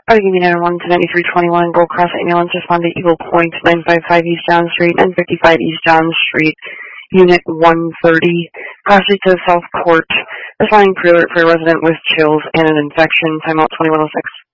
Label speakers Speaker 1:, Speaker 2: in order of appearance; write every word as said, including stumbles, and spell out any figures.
Speaker 1: Arguing nine one to ninety-three twenty-one, Gold Cross ambulance respond to Eagle Point, nine five five East John Street, nine fifty-five East John Street, Unit one thirty, Crossing to Southport, responding pre-alert for a resident with chills and an infection, timeout twenty-one oh six.